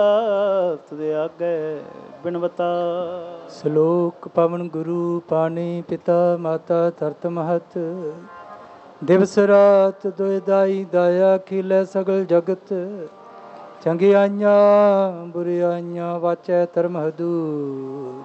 ਤੁਦੇ ਆਗੇ ਬਿਨਵਤਾ। ਸ਼ਲੋਕ ਪਵਨ ਗੁਰੂ ਪਾਣੀ ਪਿਤਾ ਮਾਤਾ ਧਰਤ ਮਹਤ। ਦਿਵਸ ਰਾਤ ਦੁਇ ਦਾਈ ਦਾਇਆ ਖਿਲੇ ਸਗਲ ਜਗਤ। ਚੰਗਿਆਈਆਂ ਬੁਰਿਆਈਆਂ ਵਾਚੈ ਧਰਮ ਹਦੂਰ।